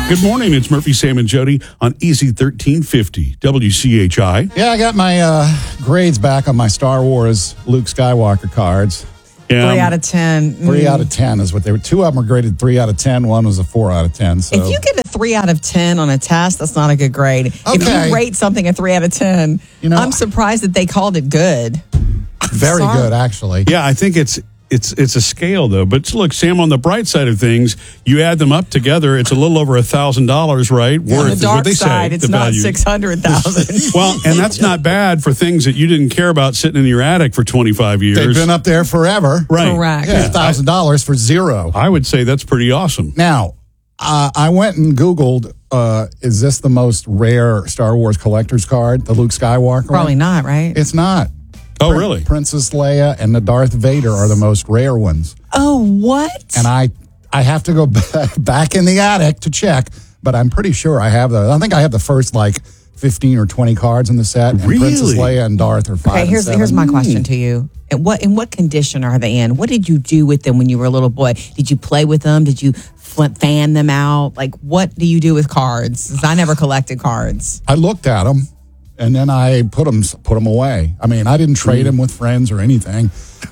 Good morning. It's Murphy, Sam, and Jody on Easy 1350 WCHI. Yeah, I got my grades back on my Star Wars Luke Skywalker cards. 3 out of 10. 3 out of 10 is what they were. 2 of them were graded 3 out of 10. One was a 4 out of 10. So if you get a 3 out of 10 on a test, that's not a good grade. Okay. If you rate something a 3 out of 10, I'm surprised that they called it good. Very good, actually. Yeah, I think it's a scale, though. But look, Sam, on the bright side of things, you add them up together, it's a little over $1,000, right? On the dark side, it's not $600,000. Well, and that's not bad for things that you didn't care about sitting in your attic for 25 years. They've been up there forever. Right. Correct. Yeah, $1,000 for zero. I would say that's pretty awesome. Now, I went and Googled, is this the most rare Star Wars collector's card, the Luke Skywalker Probably one? not, right? It's not. Oh, really? Princess Leia and the Darth Vader are the most rare ones. Oh, what? And I have to go back in the attic to check, but I'm pretty sure I have I think I have the first, 15 or 20 cards in the set. And Really? Princess Leia and Darth are 5 Okay, and here's 7. my question to you. In what condition are they in? What did you do with them when you were a little boy? Did you play with them? Did you fan them out? What do you do with cards? 'Cause I never collected cards. I looked at them, and then I put them away. I mean, I didn't trade them with friends or anything.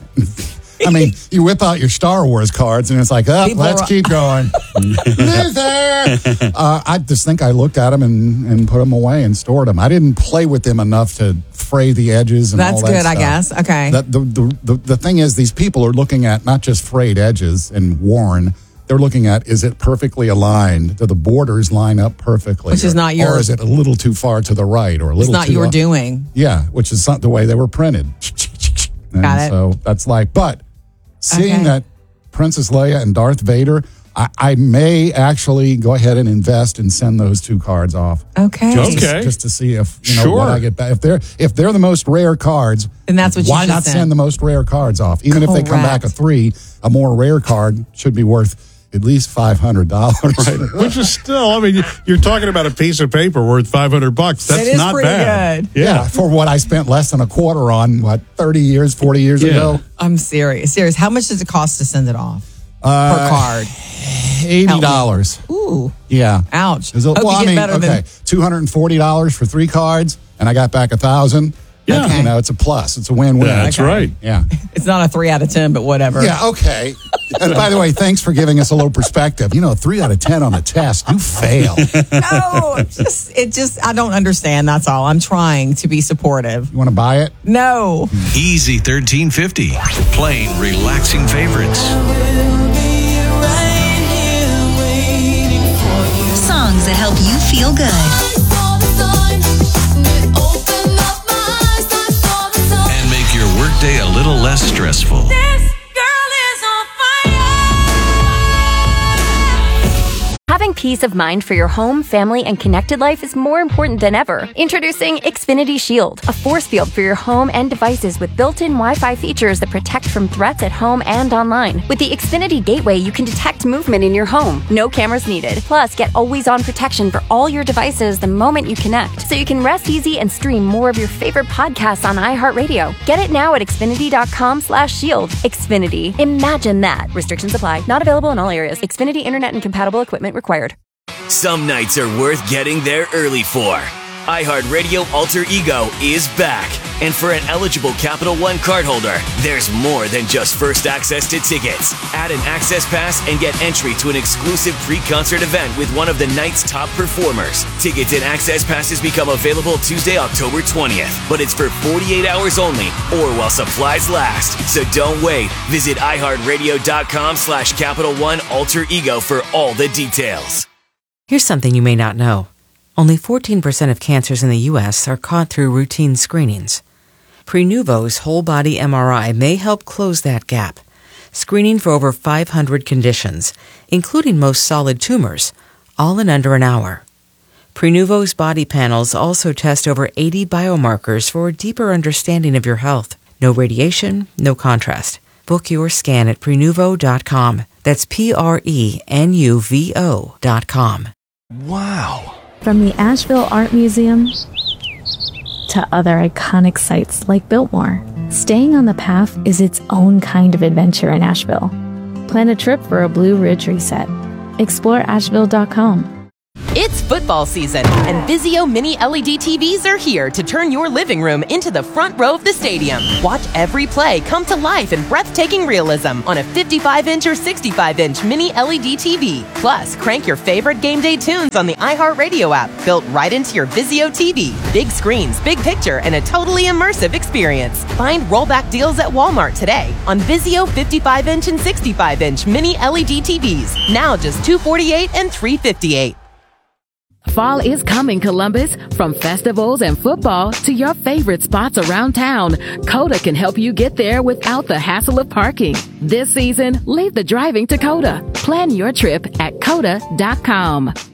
I mean, you whip out your Star Wars cards, and it's like, let's keep going. Luther! I just think I looked at them and put them away and stored them. I didn't play with them enough to fray the edges and That's all that good, stuff. I guess. Okay. The thing is, these people are looking at not just frayed edges and worn. They're looking at, is it perfectly aligned? Do the borders line up perfectly? Which is not your... Or is it a little too far to the right or a little too... It's not your doing. Yeah, which is not the way they were printed. Got it. So that's but seeing that Princess Leia and Darth Vader, I may actually go ahead and invest and send those 2 cards off. Okay. Just to see if what I get back. If they're the most rare cards, then that's what you why should not send. send the most rare cards off? Even if they come back a 3, a more rare card should be worth at least $500. Right. Which is still, I mean, you're talking about a piece of paper worth $500. That's It is not pretty bad. good. Yeah, for what I spent less than a quarter on, 40 years ago? I'm serious. How much does it cost to send it off per card? $80. Ooh. Yeah. Ouch. $240 for 3 cards, and I got back $1,000. Yeah. Okay. It's a plus. It's a win-win. Yeah, that's right. Yeah. It's not a 3 out of 10, but whatever. Yeah, okay. And by the way, thanks for giving us a little perspective. 3 out of 10 on the test, you fail. No, I don't understand. That's all. I'm trying to be supportive. You want to buy it? No. Easy 1350. Playing relaxing favorites. Songs that help you feel good. And make your workday a little less stressful. Having peace of mind for your home, family, and connected life is more important than ever. Introducing Xfinity Shield, a force field for your home and devices with built-in Wi-Fi features that protect from threats at home and online. With the Xfinity Gateway, you can detect movement in your home. No cameras needed. Plus, get always-on protection for all your devices the moment you connect, so you can rest easy and stream more of your favorite podcasts on iHeartRadio. Get it now at Xfinity.com/shield. Xfinity. Imagine that. Restrictions apply. Not available in all areas. Xfinity Internet and compatible equipment required. Some nights are worth getting there early for. iHeartRadio Alter Ego is back. And for an eligible Capital One cardholder, there's more than just first access to tickets. Add an access pass and get entry to an exclusive pre-concert event with one of the night's top performers. Tickets and access passes become available Tuesday, October 20th. But it's for 48 hours only or while supplies last. So don't wait. Visit iHeartRadio.com/Capital One Alter Ego for all the details. Here's something you may not know. Only 14% of cancers in the U.S. are caught through routine screenings. Prenuvo's whole-body MRI may help close that gap, screening for over 500 conditions, including most solid tumors, all in under an hour. Prenuvo's body panels also test over 80 biomarkers for a deeper understanding of your health. No radiation, no contrast. Book your scan at Prenuvo.com. That's Prenuvo.com. Wow. From the Asheville Art Museum to other iconic sites like Biltmore, staying on the path is its own kind of adventure in Asheville. Plan a trip for a Blue Ridge reset. Explore Asheville.com. football season, and Vizio Mini LED TVs are here to turn your living room into the front row of the stadium. Watch every play come to life in breathtaking realism on a 55-inch or 65-inch Mini LED TV. Plus, crank your favorite game day tunes on the iHeartRadio app, built right into your Vizio TV. Big screens, big picture, and a totally immersive experience. Find rollback deals at Walmart today on Vizio 55-inch and 65-inch Mini LED TVs. Now just $248 and $358. Fall is coming, Columbus. From festivals and football to your favorite spots around town, Coda can help you get there without the hassle of parking. This season, leave the driving to Coda. Plan your trip at Coda.com.